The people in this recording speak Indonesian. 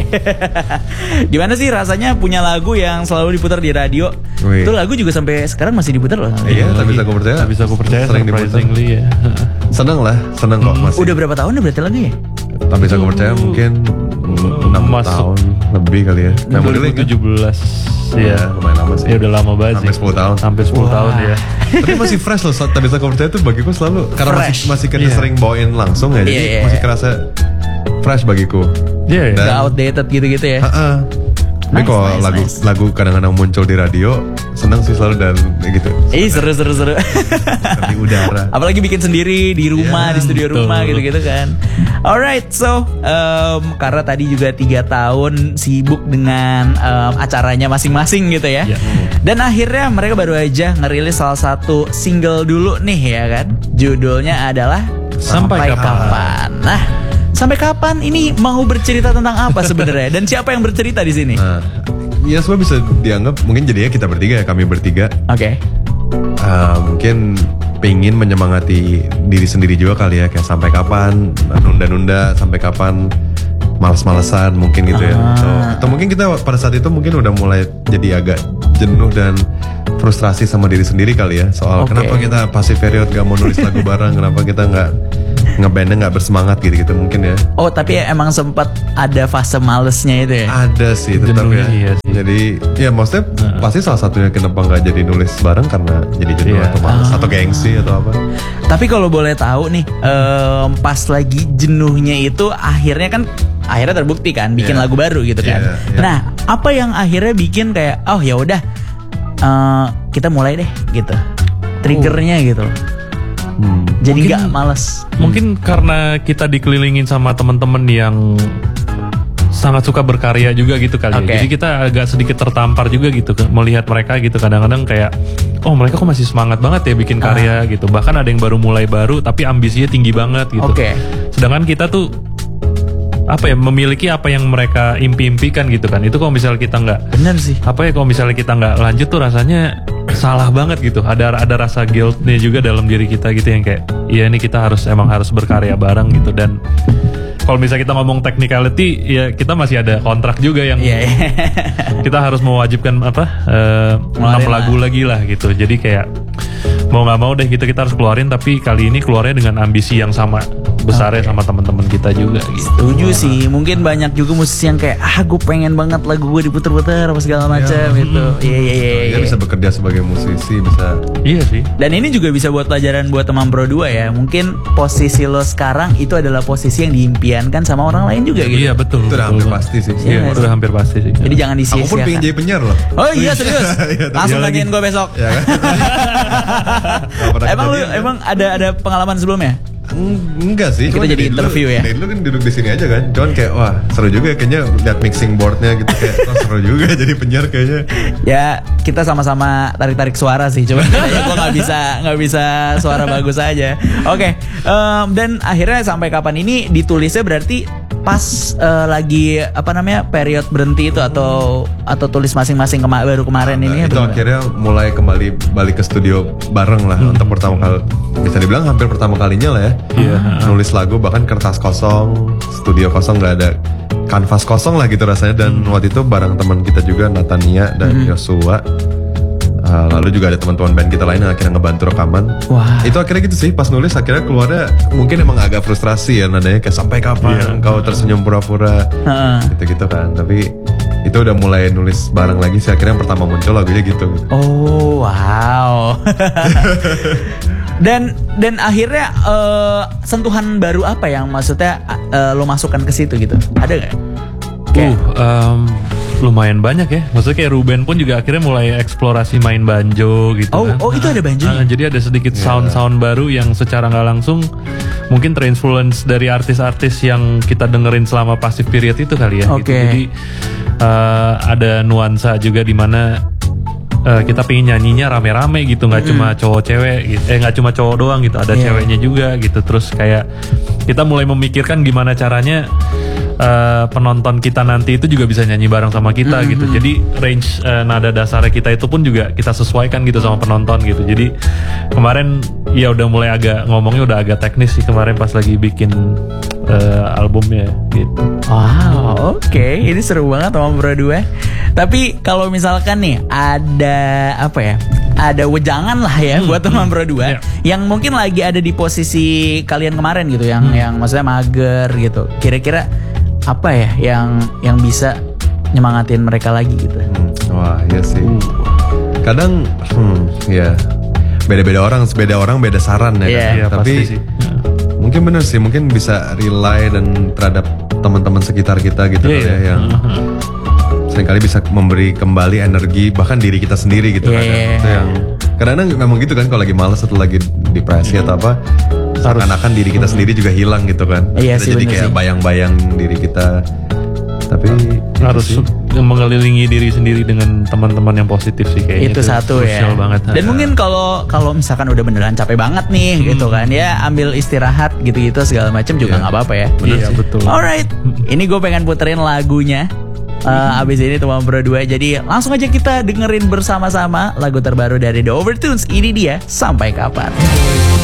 Gimana sih rasanya punya lagu yang selalu diputar di radio? Wih. Itu lagu juga sampai sekarang masih diputar loh. Iya, tak bisa aku percaya Sering surprisingly ya. Seneng kok masih. Udah berapa tahun berarti lagu ya? Tak bisa aku percaya mungkin 6 tahun lebih kali ya. Memori Lane kan? 2017 ya. Lumayan lama sih. Ya udah lama banget Sampai sih. 10 tahun. Sampai 10 tahun ya. Tapi masih fresh loh. Tak bisa aku percaya tuh bagiku selalu karena Fresh. masih kita sering bawain langsung ya. Jadi Iya. masih kerasa fresh bagiku. Iya. Dan- Gak outdated gitu-gitu ya. Tapi Nice, kalau nice. lagu kadang-kadang muncul di radio, seneng sih selalu dan gitu. Seru. Di udara. Apalagi bikin sendiri di rumah, Iya, di studio betul. rumah gitu-gitu kan. Alright, so karena tadi juga 3 tahun sibuk dengan acaranya masing-masing gitu ya. Iya. Dan akhirnya mereka baru aja ngerilis salah satu single dulu nih ya kan. Judulnya adalah Sampai Kapan. Nah, sampai kapan ini mau bercerita tentang apa sebenarnya? Dan siapa yang bercerita di sini? Nah, ya semua bisa dianggap mungkin jadinya kita bertiga ya, kami bertiga. Oke. Mungkin pengen menyemangati diri sendiri juga kali ya, kayak sampai kapan nunda-nunda, sampai kapan males-malesan mungkin gitu ya. Atau mungkin kita pada saat itu mungkin udah mulai jadi agak jenuh dan frustrasi sama diri sendiri kali ya, soal Oke. kenapa kita passive period gak mau nulis lagu bareng, kenapa kita ngebandnya nggak bersemangat gitu mungkin ya. Oh, tapi emang sempat ada fase malesnya itu ya? Ada sih tetap Jenuhnya, ya. iya sih. Jadi ya maksudnya pasti salah satunya kenapa nggak jadi nulis bareng karena jadi jenuh Iya. atau malas atau gengsi atau apa. Tapi kalau boleh tahu nih, pas lagi jenuhnya itu akhirnya terbukti kan bikin Iya. lagu baru gitu kan. Iya, iya. Nah, apa yang akhirnya bikin kayak oh ya udah kita mulai deh gitu. Triggernya gitu. Jadi Mungkin- nggak males. Mungkin karena kita dikelilingin sama teman-teman yang sangat suka berkarya juga gitu kali. Oke. Ya. Jadi kita agak sedikit tertampar juga gitu melihat mereka gitu, kadang-kadang kayak oh mereka kok masih semangat banget ya bikin karya gitu. Bahkan ada yang baru mulai tapi ambisinya tinggi banget gitu. Oke. Sedangkan kita tuh memiliki apa yang mereka impi-impikan gitu kan. Itu kalau misalnya kita nggak Bener sih. kalau misalnya kita nggak lanjut tuh rasanya salah banget gitu. Ada rasa guilt-nya juga dalam diri kita gitu yang kayak iya ini kita harus berkarya bareng gitu. Dan kalau misalnya kita ngomong technicality ya kita masih ada kontrak juga yang Iya. kita harus mewajibkan 6 Ngeluarin lagu lagi lah gitu. Jadi kayak mau nggak mau deh kita harus keluarin, tapi kali ini keluarnya dengan ambisi yang sama besarnya sama teman-teman kita juga gitu. Setuju sih. Mungkin banyak juga musisi yang kayak gue pengen banget lagu gue diputer-puter apa segala macam gitu. Iya. Dia bisa bekerja sebagai musisi, bisa. Iya sih. Dan ini juga bisa buat pelajaran buat teman Pro 2 ya. Mungkin posisi lo sekarang itu adalah posisi yang diimpiankan sama orang lain juga gitu. Iya betul. Itu udah betul. hampir pasti sih. Iya, Iya, udah hampir pasti sih. Jadi jangan Aku pun disia-siakan. pengen jadi penyiar loh. Oh iya serius. Langsung iya nanyain gue besok. Ya kan? Nggak pernah kejadian, kan? Emang ada pengalaman sebelumnya? Enggak sih. Kita Cuma jadi dari interview dulu, ya? Dari dulu kan duduk di sini aja kan. Cuman kayak wah seru juga ya, kayaknya lihat mixing boardnya gitu kayak seru juga jadi penyiar kayaknya. Ya kita sama-sama tarik-tarik suara sih. Cuma kayaknya gue nggak bisa suara bagus aja. Oke. Dan akhirnya sampai kapan ini ditulisnya berarti pas lagi period berhenti itu atau tulis masing-masing baru kemarin ini ya? Itu akhirnya mulai kembali balik ke studio bareng lah untuk pertama kali, bisa dibilang hampir pertama kalinya lah ya. Nulis lagu, bahkan kertas kosong, studio kosong, nggak ada kanvas kosong lah gitu rasanya. Dan waktu itu bareng teman kita juga, Natania dan Yosua. Lalu juga ada teman-teman band kita lain yang akhirnya ngebantu rekaman. Wah. Itu akhirnya gitu sih, pas nulis akhirnya keluarnya mungkin emang agak frustrasi ya, nadanya kayak sampai kapan kau tersenyum pura-pura gitu-gitu kan. Tapi itu udah mulai nulis bareng lagi sih, akhirnya yang pertama muncul lagunya gitu. Oh wow. Dan akhirnya sentuhan baru apa yang maksudnya lo masukkan ke situ gitu? Ada nggak? Lumayan banyak ya. Maksudnya kayak Ruben pun juga akhirnya mulai eksplorasi main banjo gitu kan. Oh itu ada banjonya? Jadi ada sedikit sound-sound baru yang secara nggak langsung mungkin terinfluence dari artis-artis yang kita dengerin selama passive period itu kali ya. Oke. Gitu. Jadi ada nuansa juga di mana kita pengen nyanyinya rame-rame gitu, nggak cuma cowok cewek gitu. Nggak cuma cowok doang gitu, ada ceweknya juga gitu. Terus kayak kita mulai memikirkan gimana caranya penonton kita nanti itu juga bisa nyanyi bareng sama kita gitu. Jadi range nada dasarnya kita itu pun juga kita sesuaikan gitu sama penonton gitu. Jadi kemarin ya udah mulai ngomongnya udah agak teknis sih kemarin pas lagi bikin albumnya gitu. Wow, oke. Ini seru banget Tomang Bro 2. Tapi kalau misalkan nih ada apa ya? Ada wejangan lah ya buat Tomang Bro 2 yang mungkin lagi ada di posisi kalian kemarin gitu, yang maksudnya mager gitu. Kira-kira apa ya yang bisa nyemangatin mereka lagi gitu? Wah, iya sih. Kadang ya beda-beda orang beda saran ya. Iya, kan? Iya, Tapi pasti sih. mungkin bener sih, mungkin bisa rely dan terhadap teman-teman sekitar kita gitu Iya, kan ya, iya. yang seringkali bisa memberi kembali energi bahkan diri kita sendiri gitu kan. Iya. Itu yang kadang-kadang memang gitu kan, kalau lagi malas atau lagi depresi atau apa, seakan-akan diri kita sendiri juga hilang gitu kan. Iya Kita sih, jadi bener kayak sih. bayang-bayang diri kita. Tapi Harus itu sih. mengelilingi diri sendiri dengan teman-teman yang positif sih kayaknya. Itu satu ya. Crucial banget. Dan mungkin kalau misalkan udah beneran capek banget nih gitu kan ya, ambil istirahat gitu-gitu segala macam juga nggak apa-apa ya. Iya betul. Alright, ini gue pengen puterin lagunya. Abis ini Tomang Bro 2. Jadi langsung aja kita dengerin bersama-sama lagu terbaru dari The Overtones. Ini dia Sampai Kapan.